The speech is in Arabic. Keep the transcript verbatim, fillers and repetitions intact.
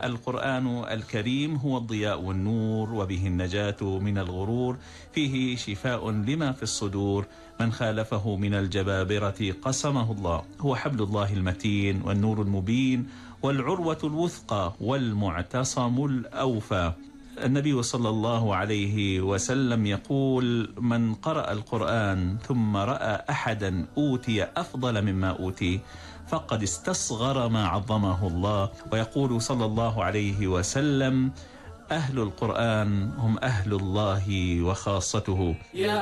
القرآن الكريم هو الضياء والنور، وبه النجاة من الغرور، فيه شفاء لما في الصدور، من خالفه من الجبابرة قسمه الله. هو حبل الله المتين والنور المبين والعروة الوثقى والمعتصم الأوفى. النبي صلى الله عليه وسلم يقول: من قرأ القرآن ثم رأى أحدا أوتي أفضل مما أوتي فقد استصغر ما عظمه الله. ويقول صلى الله عليه وسلم: أهل القرآن هم أهل الله وخاصته.